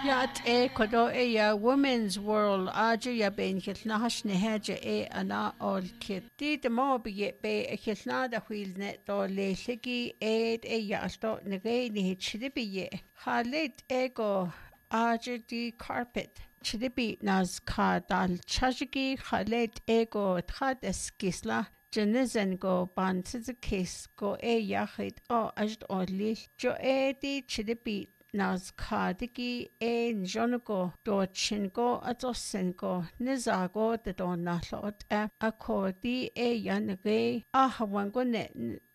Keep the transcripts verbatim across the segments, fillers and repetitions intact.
Yat e kodo e ya Women's World aja ya ben kilnahash nehaja e ana ol kit. Di de mo be ye be e kilna da wheel net do le ligi ed e ya alto nege ni hit chidibi ye. Halit ego aja di carpet. Chidibi naz ka dal chajigi halit ego tchad eskisla. Janizen go ban kis go e yachid o ajd odli. Jo e di chidibi Naz kadigi e njonugo do chingo adosingo nizago de do natlot e akodi e yanage a hawango ne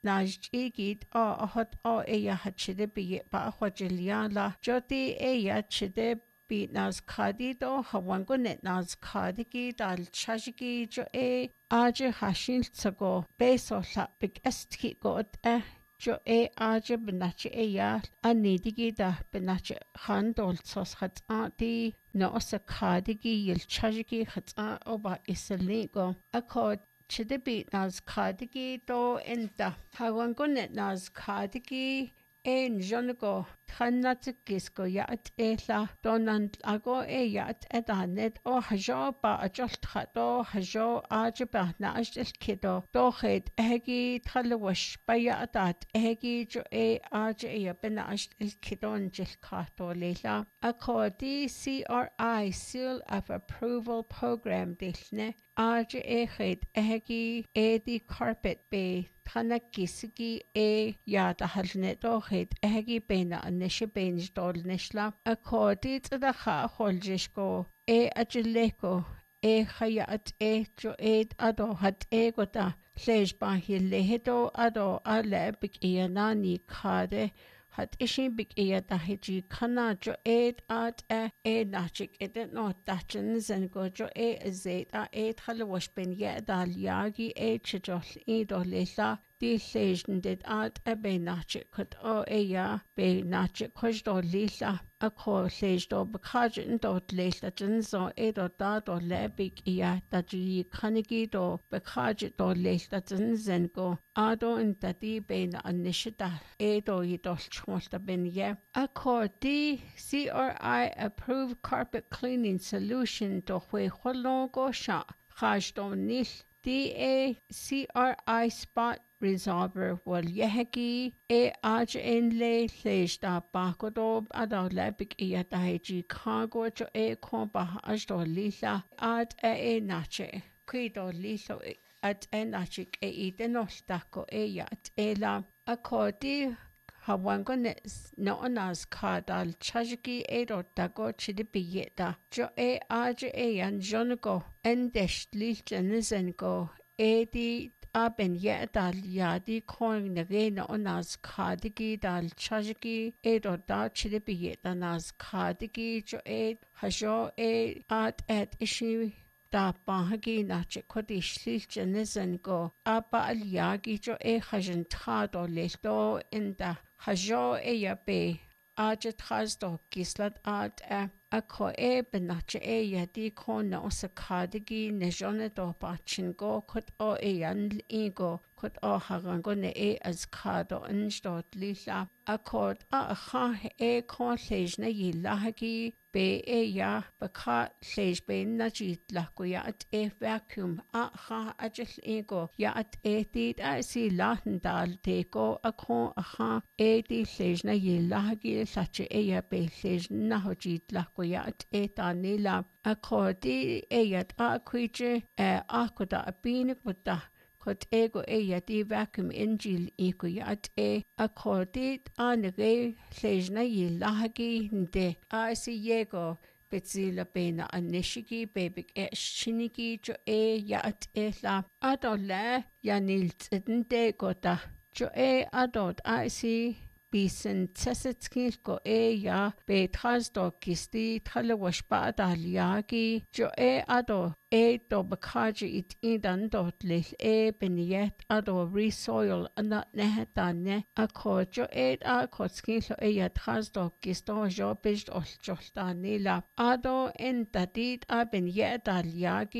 najigid a ahot o e ya hachide bi ba hwajiliala joti e ya chide bi naz kadido hawango ne naz kadigi dal chajigi jo e aje hashin tsago besola big estki god e Jo e aja benache e ya anidigi da benache handol sos hat di no osa kadigi yil chajigi hat oba isaligo akod chidibi naz kadigi do enta hawangunet naz kadigi e njonugo Thanatskisko yat ela donant ago e yat edanet o hajo ba ajolt do hajo ajba na ajel kido do khed egi thalwash ba yatat egi jo e aj e bena ajel kidon jil kato lela akodi C R I seal of approval program dilne aj e khed egi e di carpet be Tana kisigi e yada halne do khed egi bena nishe benj dol nishla akodi tada kha holjishko e ajileko e khayat e jo ed ado hat e gota lesh ba hilehedo ado ale bik ianani khade hat ishin bik iata hiji khana jo ed at e e nachik ed no tachin zen go jo e zeta e khalwash ben ya dal yagi e chjol e do lela Di leisn dit at a be nachik kut o e ya be nachik kush do lila a ko leis do bekajin do lila jin so e do da do lebik iya da ji kanigi do bekajit do lila jin zen go a do in da di be na anishita e do yi do chmolta ben ye a ko di C R I approved carpet cleaning solution do hwe holon go sha khaj do nil D A C R I spot resolver wal yehegi e aj en le leis da bakodo ada lebik e da heji cargo jo e kon ba aj do lila ad e e nache quido lilo ad e nachik e i denolta ko e yat e la akodi Hawango no onas kadal chajiki e do dago chidipiyeta jo e aj e yan jongo endesh lichenizengo e di aben ye dal yadi coin nage no onas kadigi dal chajiki e do da chidipiyeta nas kadigi jo e hajo e at et ishi da bahagi nache kodi shlichenizengo aba al yagi jo e hajan tado lehto inda Hajo e ya be ajet khazdo kislat at a ako e benache e ya di kon na osakadigi nejone do bachin go kut o e yan ego kut o harango ne e az kado instot lila akod a kha e kon lejna yilahagi be e ya baka lej be na jit la ko ya at e vacuum a kha ajel ego ya at e dit a si lahn dal te ko a kon a kha e di lejna yilahagi sache e ya be lej na ho jit la ko ya at e ta nila akodi e ya a kwije e akoda a binik mutta Kot ego e ya di vacuum engine ego ya e akodi anege lejna yilahagi nde a si yego Betzila bena anishigi bebik e shinigi jo e ya at e la adolle ya nilt nde gota jo e adod a si Bisen tessetskil go e ya be trasdo kisti tralewashba daliagi jo e ado e do bakaji it idan dot lil e beniet ado resoil anat nehetane ako jo e a kotskil e ya trasdo kisto jo bijt ol joltanila ado en dadit a beniet daliagi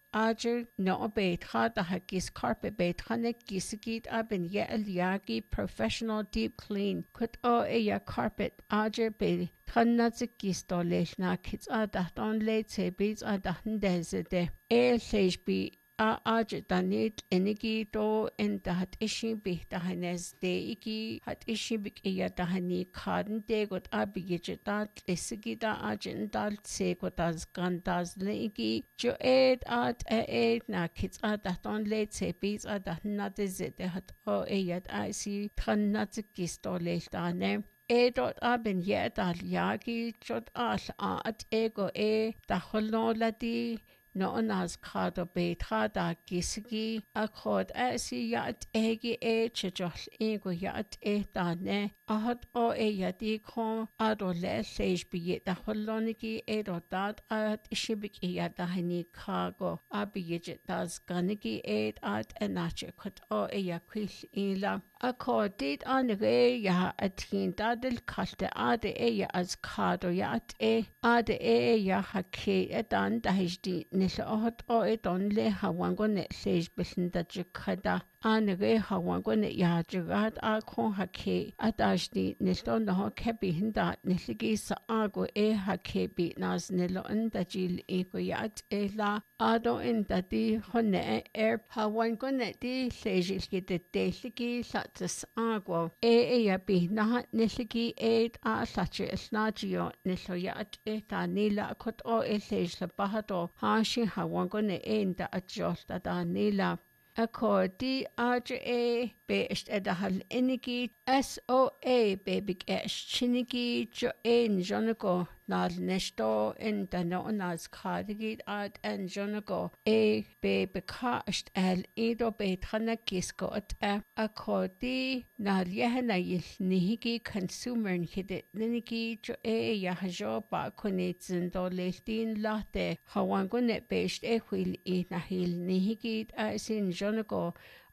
ager no betra da hagis carpet betrane gisigit abin ye aliagi professional deep clean kut o eya carpet ager be tranazikis do lechna kits a dahton late beats a dahn desede e sejbi a ager danit enigi do en dahat ishi be dahanes de iki hat ishi bik eya dahani kaden de got abigit dat esigida agen dal se got as gandas legi jo ed at ed na kits a dahton late beats a dahna desede hat o eya I see tranazikis do lechne Edot abin yet al yagi jot al at ego e da hololadi no onas kado betra da gisigi akod asi yat egi e chejol ego yat e da ne ahot o e yadi kon ado le sej bi da holoniki edo dat at shibik e yada hani kago abiyet das ganigi ed at enache kot o e yakwil ila Accorded on re ya atin dadel kalte ade e ya as kado ya at e ade e ya hake edan da hdi nil ohot o edon le hawango ne sej bisin da jikada an re hawango ne ya jigat a kon hake adashdi nil no kebi hinda niligi sa ago e hake bi nas nil on da jil e ko ya at e la ado in da di honne er hawango ne di sej gite deligi Tis agua e e bi na niligi ed a sachi snagio niloyat e ta nila kot o e leis la bahado hashi hawango ne enda a josta da nila Accordi age e be est edahal enigi S O A bebig est chinigi jo en jonago nal nesto in da no nas cardigid ad en jonago e be beka est el edo be trana gisko at e accordi nal yehna yil nihigi consumer hide nigi jo e yahajo ba konet zindo lehtin late hawango ne best e wil e nahil nihigid as in Jonago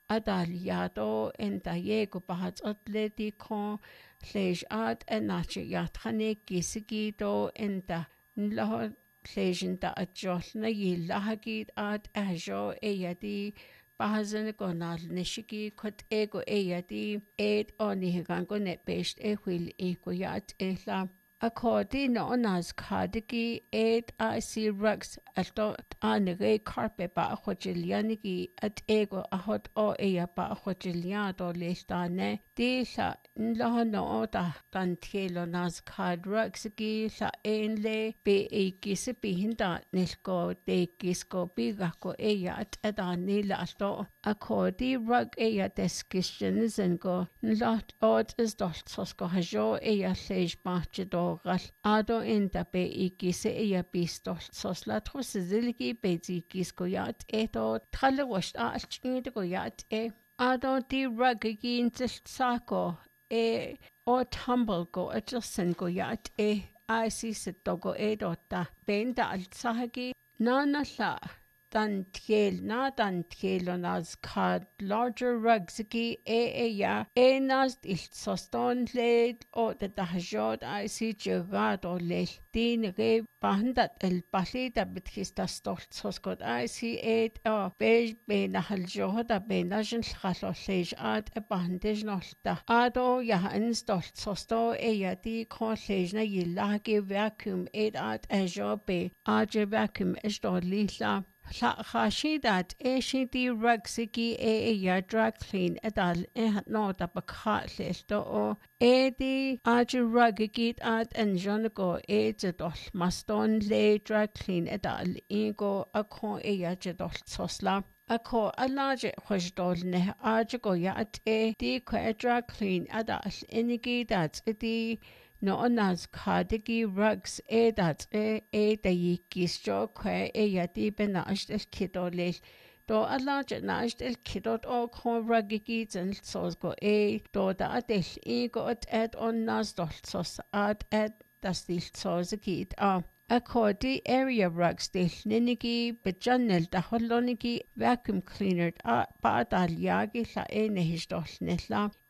adaliado en dayego bahats atleti con lej ad enache yatrane gisigido en da nlo lejen da ajolna yilahagid ad ajo eyadi bahazan gonal nishigi kot ego eyadi ed onihigango ne best e wil ego yat ela According no onas kadigi ed I see rugs alto anege carpet ba hojilianigi at ego ahot o eya ba hojiliado lestane di sa nlo no oda dan tielo nas kad rugs gi sa enle be e gisipi hinda nilko de gisko biga ko eya at edanila alto According rug eya deskistions and go lot od is dot sosko hajo eya sej machido Ado in da be igise eya bistol sos la trosizilgi bezi gisko yat eto tralle washt a alchinde go yat e Ado di rugagin sako e o tumble go adjustin go yat e I see sit dogo edo da benda al sahagi nana la dan tiel na dan tiel on as card larger rugs gi e e ya e nas il soston le o de da jod I see jogado le din re bandat el palita bitkista stolt soskot I see it o be be na hal joda be na jin khalo lej ad e bandage nolta ado ya en stolt sosto e ya di kon lej na yilla ge vacuum it ad e jobe a je vacuum is do lila La khashidat e shidi rugsigi e e ya drag clean edal e hat no da bakhat lesto o e di aju rugigit at en jonago e jedol maston le drag clean edal ego akon e ya jedol sosla Ako alaje khoshdol ne ajago ya at e di ko drag clean edal inigi dat di No onas kadigi rugs e dat e e da yikis jo kwe e yadi benash el kidole do alaje nash el kidot o kon rugigi zen sos go e do da adel e go at ed on nas dol sos ad ed das dil sos git a According area rugs dil ninigi bejanel da holonigi vacuum cleaner a ba dal yagi la e nehisdol nella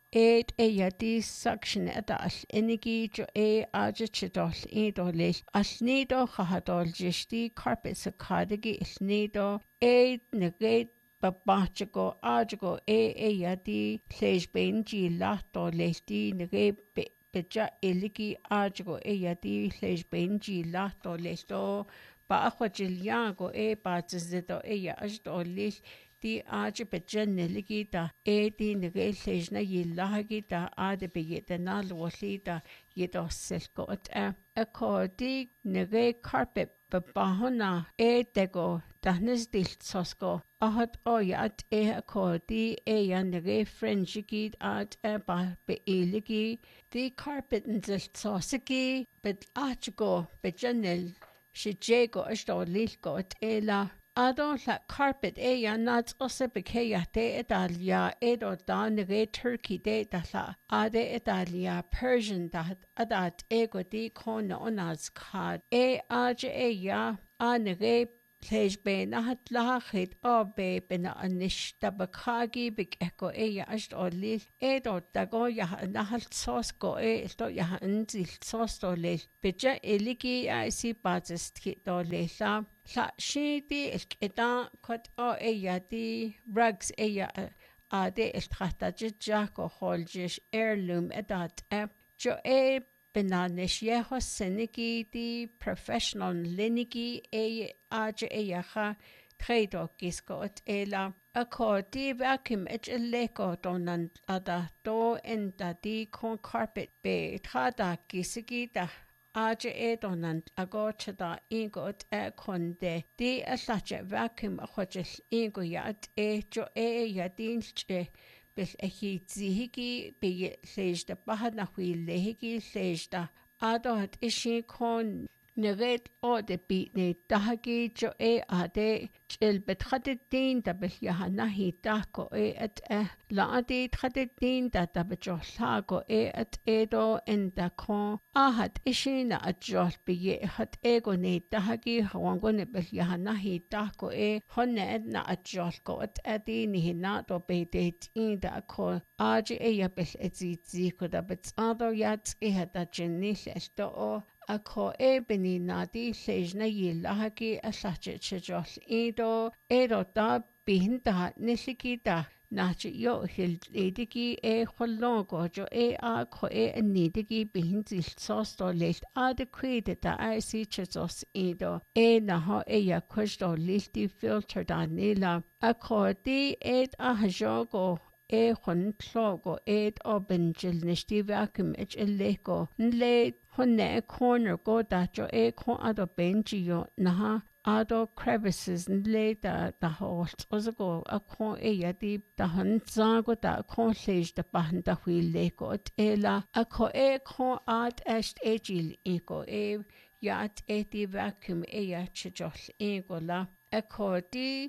Eight a yadi suction at the inigi jo a agitidol idol as nido hahadol jisti carpets a cardigi is nido eight negate babachigo ajigo a a yadi sage benji lato lesti negate beja iligi ajigo a yadi sage benji lato lesto ba aquajiliago e batzito e ya ajdolis di aje bejen ligita e di negel na yillahagita ade beyeta na lolita yedo selkot a a di nege carpet babahona e dego dahnes dil sosko ahat oyat e a di e ya nege frenchigid at e ba be eligi di carpet ndil sosiki bet achgo bejenel shijego ashdo lilko at ela Adon la carpet e ya nats ose bekeya de Italia edo dan nege Turkey de dala ade Italia Persian dat adat ego di kona onaz kad e aje e ya a nege Tej be na hat lachit o be bena anish tabakagi big echo e ya asht o lil e do dago ya na halt sos go e sto ya anzil sos do lil beja eligi a si bazest ki do lela la shidi elketa kot o e ya di rugs e ya a de eltrata jako holjish heirloom edat e jo e Benanish yeho senigi di professional linigi e aja e yaha tredo gisko at ela a ko di vacuum et leko donan ada do enda di con carpet be trada gisigi da aja e donan ago chada ingo at e konde di a sacha vacuum a hojil ingo ya at e jo e ya dinche Bel echi zihigi be leis da bahad na hui lehigi leis da ado hat ishi kon neget o de bi ne dahagi jo e ade chil betkhade din da bel yahana hi da ko e at e la ade khade din da da bejo la ko e at edo en da kon a hat ishi na ajol be ye hat ego ne dahagi hawango ne bel yahana hi da ko e honne na ajol ko at adi ni na do be de in da ko aje e ya bel ezi zi ko da bet ado yat e hata jennis esto o a ko e beni nadi sejna yillahaki a sache chejol ido edo da bihin da nisiki da nachi yo hil ediki e hollogo jo e a ko e nidiki bihin zil sosto list a de kwede da a si chejos ido e na ho e ya kwejdo listi filter da nila a ko di ed a hajogo e hon tlogo ed o benjil nishti vacuum et eleko nle honne corner go da jo e kon ado benji yo naha ado crevices nle da da holt ozago a kon e yadi da han zago da kon sej da bahan da hui leko et ela a ko e kon ad est egil ego e yat e di vacuum e ya chjol ego la a ko di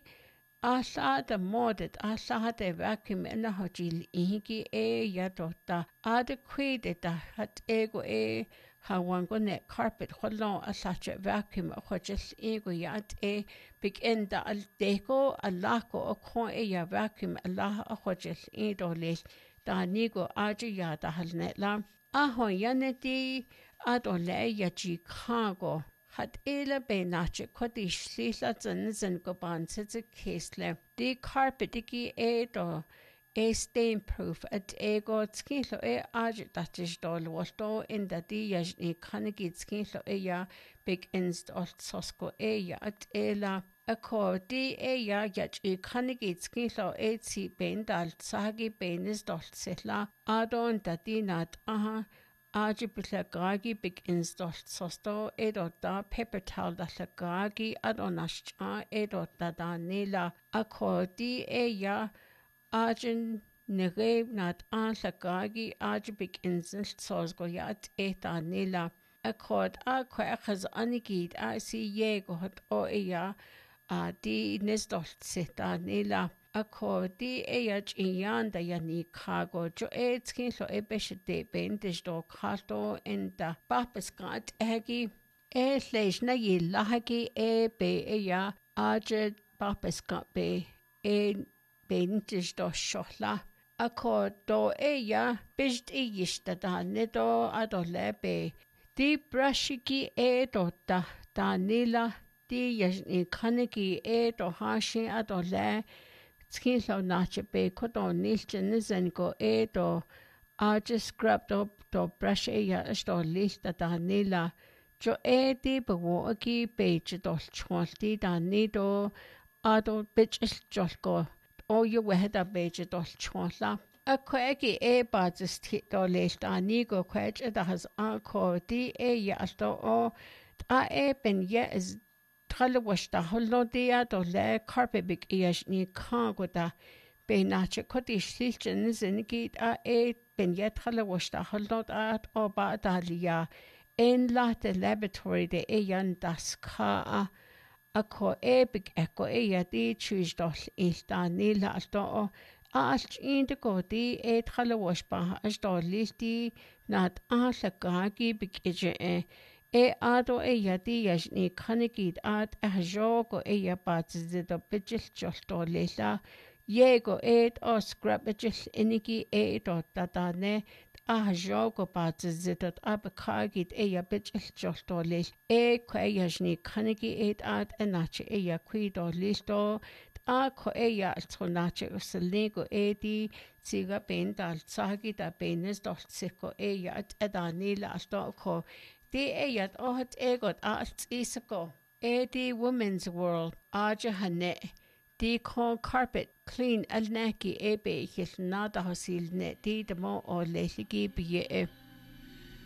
Alla da modet alla de vacuum ena hojil ihigi e yadota ada kwede da hat ego e hawango ne carpet holon alla vacuum hojil ego yat e big enda al deko alako o kon e ya vacuum allah hojil edo le da nigo aja ya da halne la aho yaneti adole ya ji kago hat ele benache kodi slila zan zan go ban tse kesle di carpetiki e do e stain proof at ego skilo e aj datish do lwalto in da di yajni kanigi skilo e ya big inst alt sosko e ya at ela ako di e ya yaj e kanigi skilo e ti bendal sagi benis dalt setla adon da di nat aha Aji bitlagagi big install sosto edota paper towel da lagagi adonashcha edota da nila akodi e ya ajin nege nat an lagagi aji big install sosgo yat eta nila akod akwa khaz anigid a si yego hot o e ya a di nisdol seta nila Ako di e yaj inyanda ya ni kago jo e tskinlo e beshte bendish do kato enda papes kat egi e sleish na yi lahagi e be e ya aje papes kat be e bendish do shohla Ako do eya bijt iyishta da nido ado lebe. Di brashiki e do da da nila di yashni kaniki e do hashi ado le. Skilo nache be kodo nilche nizen go e do a just scrubbed up do brush eya ishto lista da nila. Jo e di bewo aki beige do chwalti da nido ado bitch is jolko. O you wehed a beige do chwala. A quaggy e badges tit do list a nigo quedge that has anko di e yasto o a e ben ye is tralawash da hollo dia do le carpet big eash ni kangoda be nache koti shilchen zinigit a e ben ye tralawash da hollo at o ba dalia en latte laboratory de e yan das ka a ko e big echo e ya di choose dol ilta nila alto o Alch in de godi e tralawashba as do listi nat ala gagi bikije e e ado e yadi yashni kanigid at a jogo e yabat zido bijil jolto lela yego e o scrapajil inigi e do dadane a jogo bat zido abakagid e yabijil jolto lel e kwa yashni kanigi e at enache e yakwido listo a ko eya altronache uselego edi siga bendal sagi da benes dol siko eya at edanila alto ko di eya ohat egot alt isako edi women's world aja hane di ko carpet clean alnaki ebe hil nada hasil ne di demo o leligi biye